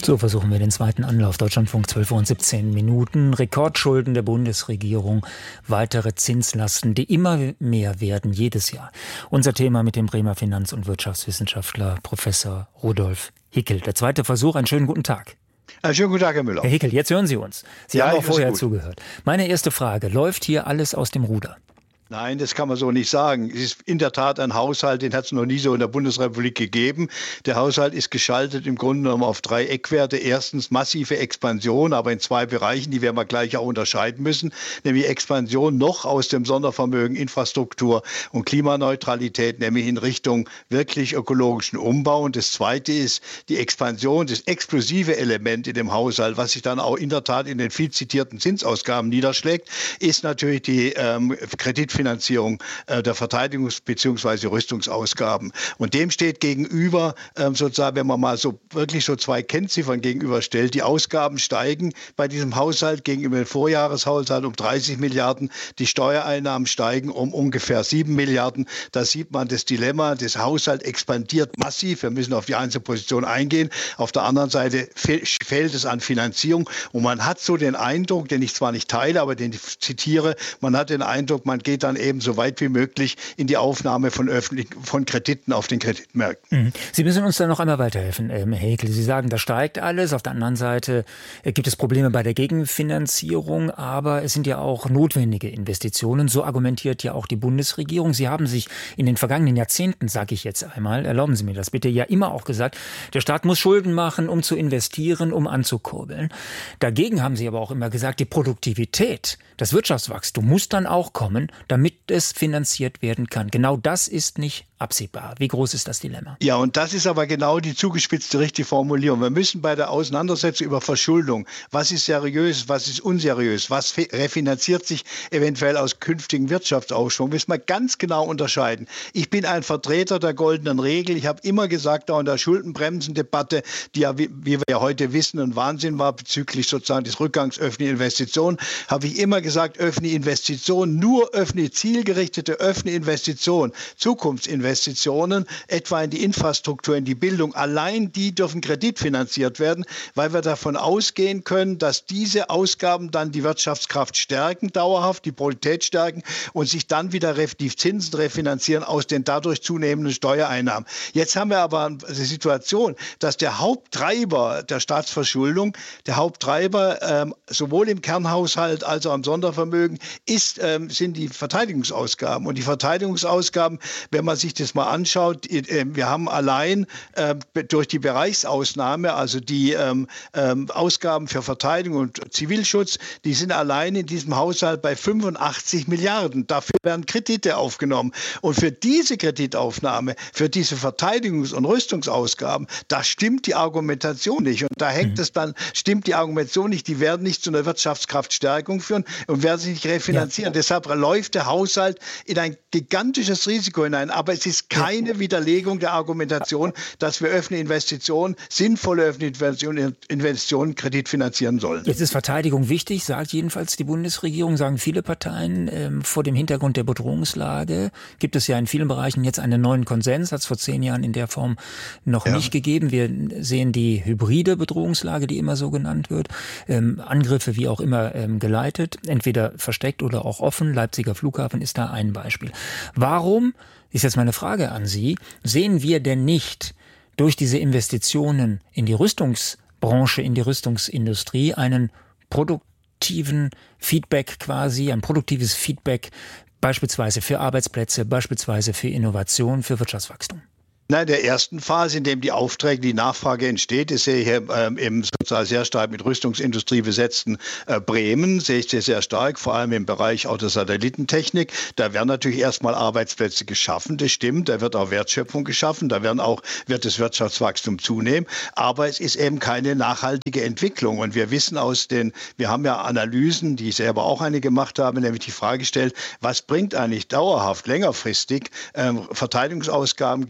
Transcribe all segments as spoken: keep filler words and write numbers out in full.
So versuchen wir den zweiten Anlauf. Deutschlandfunk, zwölf Uhr und siebzehn Minuten. Rekordschulden der Bundesregierung, weitere Zinslasten, die immer mehr werden jedes Jahr. Unser Thema mit dem Bremer Finanz- und Wirtschaftswissenschaftler Professor Rudolf Hickel. Der zweite Versuch. Einen schönen guten Tag. Einen schönen guten Tag, Herr Müller. Herr Hickel, jetzt hören Sie uns. Sie ja, haben auch vorher zugehört. Meine erste Frage. Läuft hier alles aus dem Ruder? Nein, das kann man so nicht sagen. Es ist in der Tat ein Haushalt, den hat es noch nie so in der Bundesrepublik gegeben. Der Haushalt ist geschaltet im Grunde genommen auf drei Eckwerte. Erstens massive Expansion, aber in zwei Bereichen, die werden wir gleich auch unterscheiden müssen. Nämlich Expansion noch aus dem Sondervermögen Infrastruktur und Klimaneutralität, nämlich in Richtung wirklich ökologischen Umbau. Und das Zweite ist die Expansion, das explosive Element in dem Haushalt, was sich dann auch in der Tat in den viel zitierten Zinsausgaben niederschlägt, ist natürlich die ähm, Kreditfinanzierung Finanzierung der Verteidigungs- bzw. Rüstungsausgaben. Und dem steht gegenüber, sozusagen, wenn man mal so wirklich so zwei Kennziffern gegenüberstellt, die Ausgaben steigen bei diesem Haushalt gegenüber dem Vorjahreshaushalt um dreißig Milliarden, die Steuereinnahmen steigen um ungefähr sieben Milliarden. Da sieht man das Dilemma, das Haushalt expandiert massiv. Wir müssen auf die Einzelposition eingehen. Auf der anderen Seite fehlt es an Finanzierung. Und man hat so den Eindruck, den ich zwar nicht teile, aber den ich zitiere, man hat den Eindruck, man geht dann eben so weit wie möglich in die Aufnahme von öffentlichen, von Krediten auf den Kreditmärkten. Sie müssen uns da noch einmal weiterhelfen, Herr Hickel. Sie sagen, da steigt alles. Auf der anderen Seite gibt es Probleme bei der Gegenfinanzierung, aber es sind ja auch notwendige Investitionen. So argumentiert ja auch die Bundesregierung. Sie haben sich in den vergangenen Jahrzehnten, sage ich jetzt einmal, erlauben Sie mir das bitte, ja immer auch gesagt, der Staat muss Schulden machen, um zu investieren, um anzukurbeln. Dagegen haben Sie aber auch immer gesagt, die Produktivität, das Wirtschaftswachstum muss dann auch kommen, damit es finanziert werden kann. Genau das ist nicht absehbar. Wie groß ist das Dilemma? Ja, und das ist aber genau die zugespitzte richtige Formulierung. Wir müssen bei der Auseinandersetzung über Verschuldung, was ist seriös, was ist unseriös, was refinanziert sich eventuell aus künftigen Wirtschaftsaufschwung, müssen wir ganz genau unterscheiden. Ich bin ein Vertreter der goldenen Regel. Ich habe immer gesagt, auch in der Schuldenbremsendebatte, die ja, wie, wie wir ja heute wissen, ein Wahnsinn war bezüglich sozusagen des Rückgangs öffentlicher Investitionen, habe ich immer gesagt, öffentliche Investitionen, nur öffentliche, zielgerichtete öffentliche Investitionen, Zukunftsinvestitionen, Investitionen, etwa in die Infrastruktur, in die Bildung, allein die dürfen kreditfinanziert werden, weil wir davon ausgehen können, dass diese Ausgaben dann die Wirtschaftskraft stärken, dauerhaft die Produktivität stärken und sich dann wieder die Zinsen refinanzieren aus den dadurch zunehmenden Steuereinnahmen. Jetzt haben wir aber die Situation, dass der Haupttreiber der Staatsverschuldung, der Haupttreiber ähm, sowohl im Kernhaushalt als auch im Sondervermögen ist, ähm, sind die Verteidigungsausgaben. Und die Verteidigungsausgaben, wenn man sich das mal anschaut, wir haben allein äh, durch die Bereichsausnahme, also die ähm, ähm, Ausgaben für Verteidigung und Zivilschutz, die sind allein in diesem Haushalt bei fünfundachtzig Milliarden. Dafür werden Kredite aufgenommen. Und für diese Kreditaufnahme, für diese Verteidigungs- und Rüstungsausgaben, da stimmt die Argumentation nicht. Und da hängt mhm. es dann, stimmt die Argumentation nicht, die werden nicht zu einer Wirtschaftskraftstärkung führen und werden sich nicht refinanzieren. Ja. Deshalb läuft der Haushalt in ein gigantisches Risiko hinein. Aber es ist keine Widerlegung der Argumentation, dass wir öffentliche Investitionen, sinnvolle öffentliche Investitionen, Investitionen kreditfinanzieren sollen. Jetzt ist Verteidigung wichtig, sagt jedenfalls die Bundesregierung, sagen viele Parteien. Ähm, vor dem Hintergrund der Bedrohungslage gibt es ja in vielen Bereichen jetzt einen neuen Konsens, hat es vor zehn Jahren in der Form noch ja. nicht gegeben. Wir sehen die hybride Bedrohungslage, die immer so genannt wird. Ähm, Angriffe wie auch immer ähm, geleitet, entweder versteckt oder auch offen. Leipziger Flughafen ist da ein Beispiel. Warum, ist jetzt meine Frage an Sie, sehen wir denn nicht durch diese Investitionen in die Rüstungsbranche, in die Rüstungsindustrie einen produktiven Feedback quasi, ein produktives Feedback beispielsweise für Arbeitsplätze, beispielsweise für Innovation, für Wirtschaftswachstum? Nein, in der ersten Phase, in dem die Aufträge, die Nachfrage entsteht, ist sehe ich hier ähm, im sozusagen sehr stark mit Rüstungsindustrie besetzten äh, Bremen, sehe ich sehr, sehr stark, vor allem im Bereich auch der Satellitentechnik. Da werden natürlich erstmal Arbeitsplätze geschaffen, das stimmt, da wird auch Wertschöpfung geschaffen, da werden auch, wird das Wirtschaftswachstum zunehmen, aber es ist eben keine nachhaltige Entwicklung. Und wir wissen aus den, wir haben ja Analysen, die ich selber auch eine gemacht habe, nämlich die Frage gestellt, was bringt eigentlich dauerhaft, längerfristig ähm, Verteidigungsausgaben gegenüber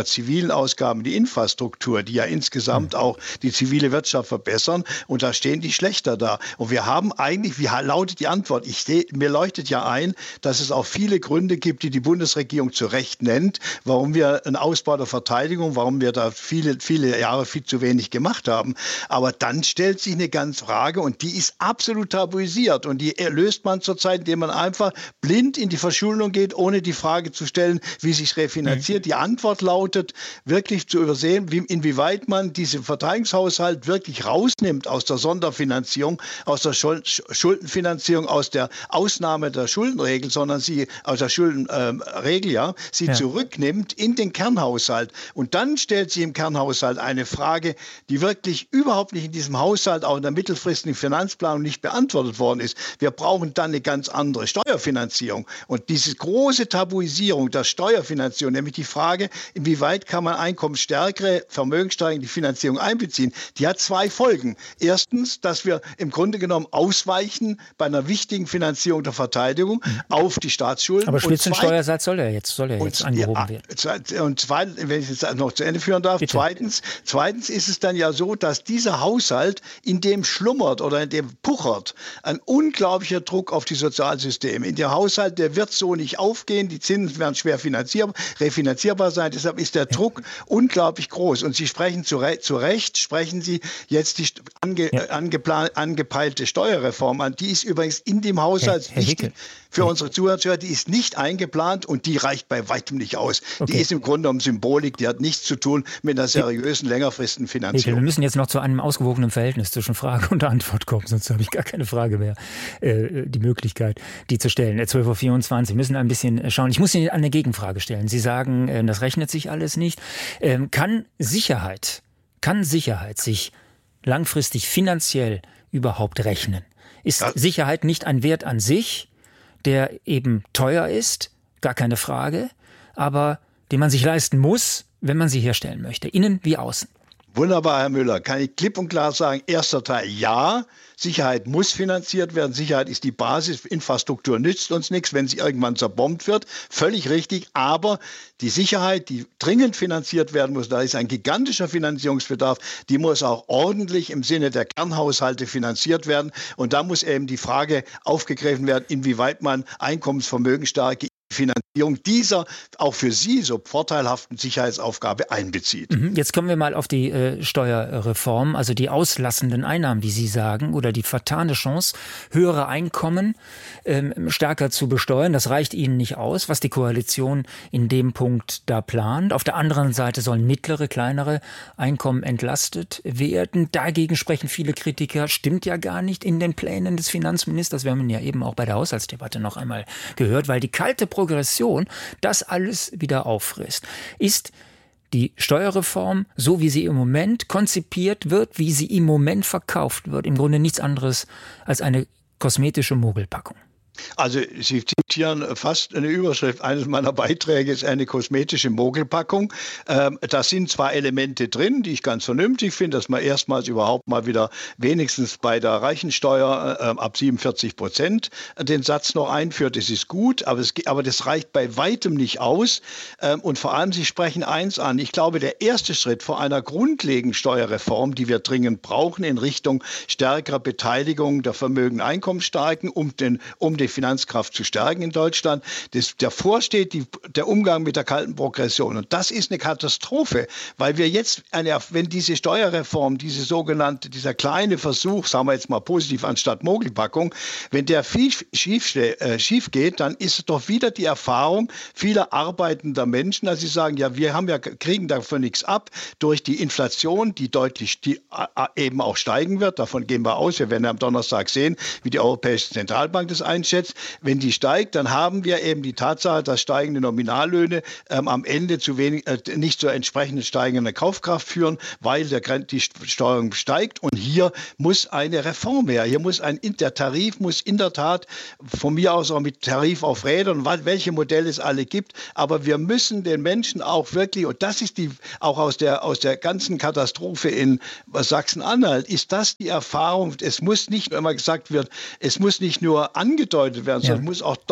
zivilen Ausgaben, die Infrastruktur, die ja insgesamt auch die zivile Wirtschaft verbessern. Und da stehen die schlechter da. Und wir haben eigentlich, wie lautet die Antwort? Ich seh, mir leuchtet ja ein, dass es auch viele Gründe gibt, die die Bundesregierung zu Recht nennt, warum wir einen Ausbau der Verteidigung, warum wir da viele, viele Jahre viel zu wenig gemacht haben. Aber dann stellt sich eine ganz Frage und die ist absolut tabuisiert und die löst man zurzeit, indem man einfach blind in die Verschuldung geht, ohne die Frage zu stellen, wie sich refinanziert. Mhm. Die Antwort lautet, wirklich zu übersehen, wie, inwieweit man diesen Verteidigungshaushalt wirklich rausnimmt aus der Sonderfinanzierung, aus der Schuldenfinanzierung, aus der Ausnahme der Schuldenregel, sondern sie aus der Schuldenregel, äh, ja, sie ja. zurücknimmt in den Kernhaushalt. Und dann stellt sich im Kernhaushalt eine Frage, die wirklich überhaupt nicht in diesem Haushalt, auch in der mittelfristigen Finanzplanung nicht beantwortet worden ist. Wir brauchen dann eine ganz andere Steuerfinanzierung. Und diese große Tabuisierung der Steuerfinanzierung, nämlich die Frage, inwieweit kann man einkommensstärkere, vermögenssteigende Finanzierung einbeziehen, die hat zwei Folgen. Erstens, dass wir im Grunde genommen ausweichen bei einer wichtigen Finanzierung der Verteidigung auf die Staatsschulden. Aber Spitzensteuersatz soll er jetzt, soll er jetzt angehoben werden. Und zweitens, wenn ich es noch zu Ende führen darf, zweitens, zweitens ist es dann ja so, dass dieser Haushalt, in dem schlummert oder in dem puchert, ein unglaublicher Druck auf die Sozialsysteme. In der Haushalt, der wird so nicht aufgehen, die Zinsen werden schwer finanzierbar, refinanzierbar sein, deshalb ist der Druck unglaublich groß. Und Sie sprechen zu, Re- zu Recht, sprechen Sie jetzt die ange, ja. angeplan, angepeilte Steuerreform an. Die ist übrigens in dem Haushalt Herr, Herr wichtig. Für unsere Zuhörer, die ist nicht eingeplant und die reicht bei weitem nicht aus. Okay. Die ist im Grunde um Symbolik, die hat nichts zu tun mit einer seriösen, längerfristigen Finanzierung. Wir müssen jetzt noch zu einem ausgewogenen Verhältnis zwischen Frage und Antwort kommen, sonst habe ich gar keine Frage mehr, äh, die Möglichkeit, die zu stellen. zwölf Uhr vierundzwanzig, wir müssen ein bisschen schauen. Ich muss Ihnen eine Gegenfrage stellen. Sie sagen, äh, das rechnet sich alles nicht. Ähm, kann Sicherheit, kann Sicherheit sich langfristig finanziell überhaupt rechnen? Ist ja. Sicherheit nicht ein Wert an sich, der eben teuer ist, gar keine Frage, aber den man sich leisten muss, wenn man sie herstellen möchte, innen wie außen? Wunderbar, Herr Müller. Kann ich klipp und klar sagen, erster Teil ja, Sicherheit muss finanziert werden, Sicherheit ist die Basis, Infrastruktur nützt uns nichts, wenn sie irgendwann zerbombt wird, völlig richtig, aber die Sicherheit, die dringend finanziert werden muss, da ist ein gigantischer Finanzierungsbedarf, die muss auch ordentlich im Sinne der Kernhaushalte finanziert werden und da muss eben die Frage aufgegriffen werden, inwieweit man einkommensvermögensstarke Finanzierung dieser auch für Sie so vorteilhaften Sicherheitsaufgabe einbezieht. Jetzt kommen wir mal auf die äh, Steuerreform, also die auslassenden Einnahmen, wie Sie sagen, oder die vertane Chance, höhere Einkommen ähm, stärker zu besteuern. Das reicht Ihnen nicht aus, was die Koalition in dem Punkt da plant. Auf der anderen Seite sollen mittlere, kleinere Einkommen entlastet werden. Dagegen sprechen viele Kritiker, stimmt ja gar nicht in den Plänen des Finanzministers. Wir haben ihn ja eben auch bei der Haushaltsdebatte noch einmal gehört, weil die kalte Progression das alles wieder auffrisst. Ist die Steuerreform, so wie sie im Moment konzipiert wird, wie sie im Moment verkauft wird, im Grunde nichts anderes als eine kosmetische Mogelpackung? Also Sie zitieren fast eine Überschrift eines meiner Beiträge, ist eine kosmetische Mogelpackung. Ähm, da sind zwar Elemente drin, die ich ganz vernünftig finde, dass man erstmals überhaupt mal wieder wenigstens bei der Reichensteuer äh, ab siebenundvierzig Prozent den Satz noch einführt. Das ist gut, aber, es, aber das reicht bei weitem nicht aus. Ähm, und vor allem, Sie sprechen eins an. Ich glaube, der erste Schritt vor einer grundlegenden Steuerreform, die wir dringend brauchen, in Richtung stärkerer Beteiligung der Vermögen- und Einkommensstarken, um den, um den Finanzkraft zu stärken in Deutschland. Das, davor steht die, der Umgang mit der kalten Progression. Und das ist eine Katastrophe, weil wir jetzt, eine, wenn diese Steuerreform, diese sogenannte, dieser kleine Versuch, sagen wir jetzt mal positiv anstatt Mogelpackung, wenn der viel schief, äh, schief geht, dann ist es doch wieder die Erfahrung vieler arbeitender Menschen, dass sie sagen, ja, wir haben ja, kriegen dafür nichts ab durch die Inflation, die deutlich die, äh, eben auch steigen wird. Davon gehen wir aus. Wir werden ja am Donnerstag sehen, wie die Europäische Zentralbank das einschätzt. Wenn die steigt, dann haben wir eben die Tatsache, dass steigende Nominallöhne ähm, am Ende zu wenig, äh, nicht zur entsprechenden steigenden Kaufkraft führen, weil der, die Steuerung steigt. Und hier muss eine Reform her. Hier muss ein, der Tarif muss in der Tat von mir aus auch mit Tarif auf Rädern, welche Modelle es alle gibt. Aber wir müssen den Menschen auch wirklich, und das ist die, auch aus der, aus der ganzen Katastrophe in Sachsen-Anhalt, ist das die Erfahrung. Es muss nicht, wenn man gesagt wird, es muss nicht nur angedeutet werden, sondern ja. muss auch deutlich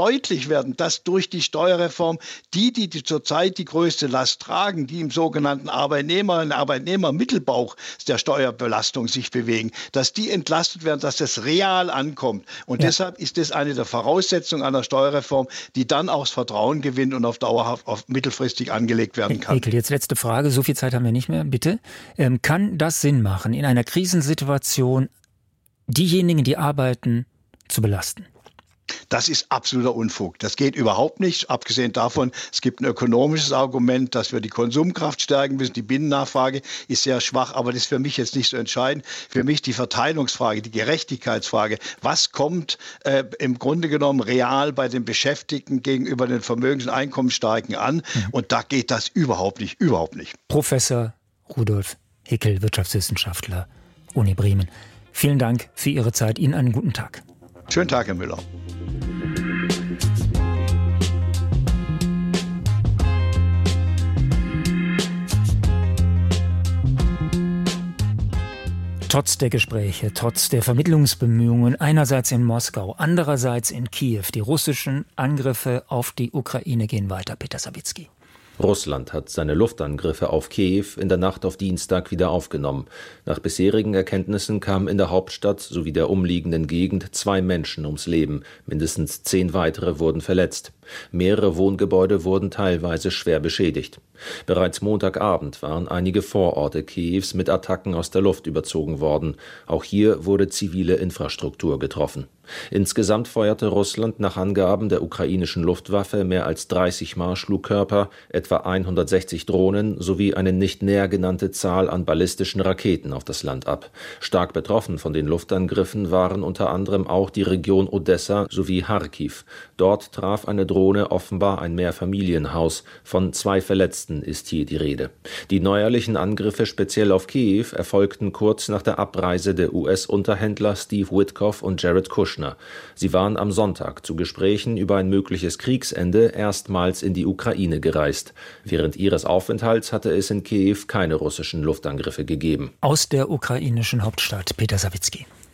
deutlich werden, dass durch die Steuerreform die, die, die zurzeit die größte Last tragen, die im sogenannten Arbeitnehmer- und Arbeitnehmermittelbauch der Steuerbelastung sich bewegen, dass die entlastet werden, dass das real ankommt. Und ja. deshalb ist das eine der Voraussetzungen einer Steuerreform, die dann auch das Vertrauen gewinnt und auf dauerhaft, auf mittelfristig angelegt werden kann. Herr Hickel, jetzt letzte Frage, so viel Zeit haben wir nicht mehr, bitte. Ähm, kann das Sinn machen, in einer Krisensituation diejenigen, die arbeiten, zu belasten? Das ist absoluter Unfug. Das geht überhaupt nicht. Abgesehen davon, es gibt ein ökonomisches Argument, dass wir die Konsumkraft stärken müssen. Die Binnennachfrage ist sehr schwach, aber das ist für mich jetzt nicht so entscheidend. Für mich die Verteilungsfrage, die Gerechtigkeitsfrage. Was kommt äh, im Grunde genommen real bei den Beschäftigten gegenüber den Vermögens- und Einkommensstarken an? Mhm. Und da geht das überhaupt nicht, überhaupt nicht. Professor Rudolf Hickel, Wirtschaftswissenschaftler, Uni Bremen. Vielen Dank für Ihre Zeit. Ihnen einen guten Tag. Schönen Tag, Herr Müller. Trotz der Gespräche, trotz der Vermittlungsbemühungen einerseits in Moskau, andererseits in Kiew, die russischen Angriffe auf die Ukraine gehen weiter. Peter Sawicki. Russland hat seine Luftangriffe auf Kiew in der Nacht auf Dienstag wieder aufgenommen. Nach bisherigen Erkenntnissen kamen in der Hauptstadt sowie der umliegenden Gegend zwei Menschen ums Leben. Mindestens zehn weitere wurden verletzt. Mehrere Wohngebäude wurden teilweise schwer beschädigt. Bereits Montagabend waren einige Vororte Kiews mit Attacken aus der Luft überzogen worden. Auch hier wurde zivile Infrastruktur getroffen. Insgesamt feuerte Russland nach Angaben der ukrainischen Luftwaffe mehr als dreißig Marschflugkörper, etwa hundertsechzig Drohnen sowie eine nicht näher genannte Zahl an ballistischen Raketen auf das Land ab. Stark betroffen von den Luftangriffen waren unter anderem auch die Region Odessa sowie Charkiw. Dort traf eine Drohne offenbar ein Mehrfamilienhaus. Von zwei Verletzten ist hier die Rede. Die neuerlichen Angriffe speziell auf Kiew erfolgten kurz nach der Abreise der U S-Unterhändler Steve Witkoff und Jared Kushner. Sie waren am Sonntag zu Gesprächen über ein mögliches Kriegsende erstmals in die Ukraine gereist. Während ihres Aufenthalts hatte es in Kiew keine russischen Luftangriffe gegeben. Aus der ukrainischen Hauptstadt Peter Sawicki.